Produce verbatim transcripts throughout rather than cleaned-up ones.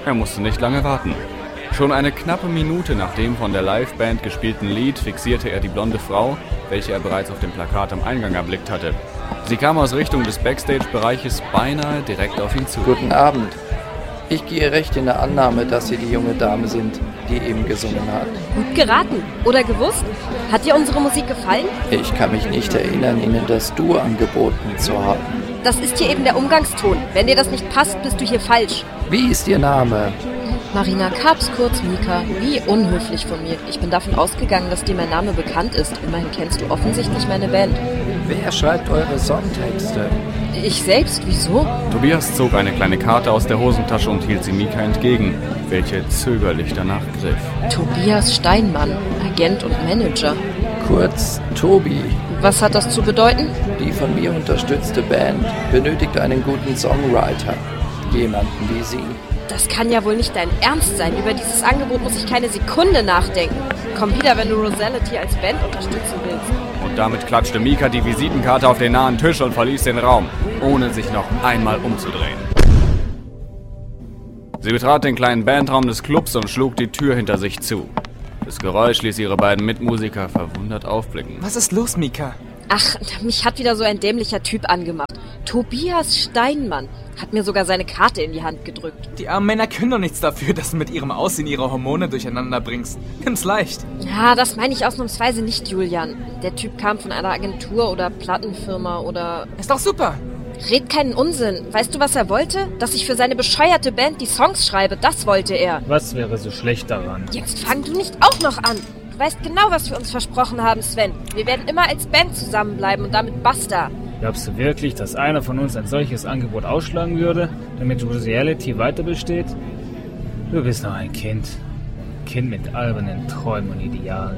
Er musste nicht lange warten. Schon eine knappe Minute nach dem von der Liveband gespielten Lied fixierte er die blonde Frau, welche er bereits auf dem Plakat am Eingang erblickt hatte. Sie kam aus Richtung des Backstage-Bereiches beinahe direkt auf ihn zu. Guten Abend. Ich gehe recht in der Annahme, dass Sie die junge Dame sind, die eben gesungen hat. Gut geraten. Oder gewusst? Hat dir unsere Musik gefallen? Ich kann mich nicht erinnern, Ihnen das Du angeboten zu haben. Das ist hier eben der Umgangston. Wenn dir das nicht passt, bist du hier falsch. Wie ist Ihr Name? Marina Karps, kurz Mika. Wie unhöflich von mir. Ich bin davon ausgegangen, dass dir mein Name bekannt ist. Immerhin kennst du offensichtlich meine Band. Wer schreibt eure Songtexte? Ich selbst? Wieso? Tobias zog eine kleine Karte aus der Hosentasche und hielt sie Mika entgegen, welche zögerlich danach griff. Tobias Steinmann, Agent und Manager. Kurz Tobi. Was hat das zu bedeuten? Die von mir unterstützte Band benötigt einen guten Songwriter. Jemanden wie Sie. Das kann ja wohl nicht dein Ernst sein. Über dieses Angebot muss ich keine Sekunde nachdenken. Komm wieder, wenn du Rosality als Band unterstützen willst. Und damit klatschte Mika die Visitenkarte auf den nahen Tisch und verließ den Raum, ohne sich noch einmal umzudrehen. Sie betrat den kleinen Bandraum des Clubs und schlug die Tür hinter sich zu. Das Geräusch ließ ihre beiden Mitmusiker verwundert aufblicken. Was ist los, Mika? Ach, mich hat wieder so ein dämlicher Typ angemacht. Tobias Steinmann hat mir sogar seine Karte in die Hand gedrückt. Die armen Männer können doch nichts dafür, dass du mit ihrem Aussehen ihre Hormone durcheinander bringst. Nimm's leicht. Ja, das meine ich ausnahmsweise nicht, Julian. Der Typ kam von einer Agentur oder Plattenfirma oder... Ist doch super. Red keinen Unsinn. Weißt du, was er wollte? Dass ich für seine bescheuerte Band die Songs schreibe. Das wollte er. Was wäre so schlecht daran? Jetzt fang du nicht auch noch an. Du weißt genau, was wir uns versprochen haben, Sven. Wir werden immer als Band zusammenbleiben und damit basta. Glaubst du wirklich, dass einer von uns ein solches Angebot ausschlagen würde, damit Rosality weiter besteht? Du bist noch ein Kind. Kind mit albernen Träumen und Idealen.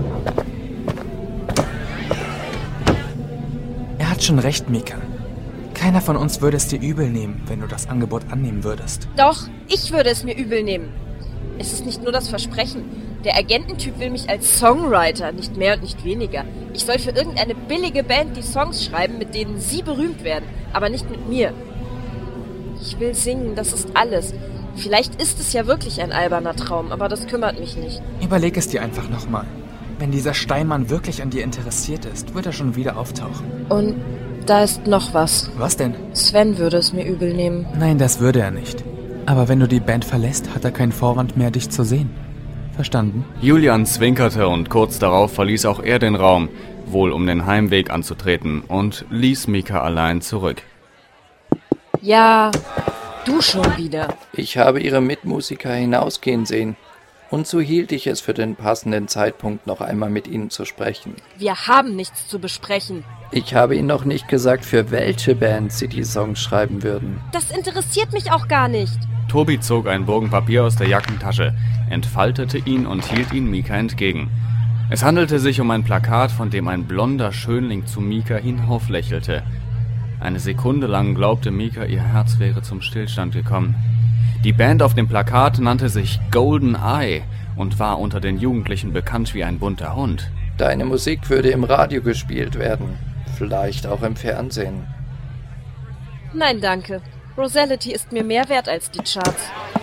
Er hat schon recht, Mika. Keiner von uns würde es dir übel nehmen, wenn du das Angebot annehmen würdest. Doch, ich würde es mir übel nehmen. Es ist nicht nur das Versprechen. Der Agententyp will mich als Songwriter, nicht mehr und nicht weniger. Ich soll für irgendeine billige Band die Songs schreiben, mit denen sie berühmt werden, aber nicht mit mir. Ich will singen, das ist alles. Vielleicht ist es ja wirklich ein alberner Traum, aber das kümmert mich nicht. Überleg es dir einfach nochmal. Wenn dieser Steinmann wirklich an dir interessiert ist, wird er schon wieder auftauchen. Und da ist noch was. Was denn? Sven würde es mir übel nehmen. Nein, das würde er nicht. Aber wenn du die Band verlässt, hat er keinen Vorwand mehr, dich zu sehen. Verstanden? Julian zwinkerte und kurz darauf verließ auch er den Raum, wohl um den Heimweg anzutreten, und ließ Mika allein zurück. Ja, du schon wieder. Ich habe Ihre Mitmusiker hinausgehen sehen. Und so hielt ich es für den passenden Zeitpunkt, noch einmal mit Ihnen zu sprechen. Wir haben nichts zu besprechen. Ich habe Ihnen noch nicht gesagt, für welche Band Sie die Songs schreiben würden. Das interessiert mich auch gar nicht. Tobi zog einen Bogen Papier aus der Jackentasche, entfaltete ihn und hielt ihn Mika entgegen. Es handelte sich um ein Plakat, von dem ein blonder Schönling zu Mika hinauflächelte. Eine Sekunde lang glaubte Mika, ihr Herz wäre zum Stillstand gekommen. Die Band auf dem Plakat nannte sich Golden Eye und war unter den Jugendlichen bekannt wie ein bunter Hund. Deine Musik würde im Radio gespielt werden, vielleicht auch im Fernsehen. Nein, danke. Rosality ist mir mehr wert als die Charts.